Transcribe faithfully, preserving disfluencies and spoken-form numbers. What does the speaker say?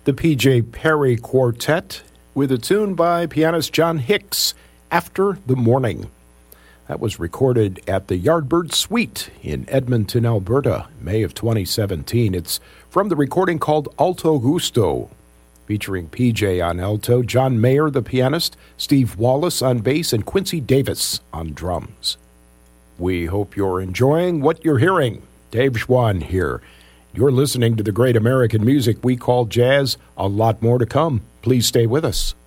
the P J Perry Quartet with a tune by pianist John Hicks, After the Morning. That was recorded at the Yardbird Suite in Edmonton, Alberta, May of twenty seventeen. It's from the recording called Alto Gusto, featuring P J on alto, John Mayer, the pianist, Steve Wallace on bass, and Quincy Davis on drums. We hope you're enjoying what you're hearing. Dave Schwann here. You're listening to the great American music we call jazz. A lot more to come. Please stay with us.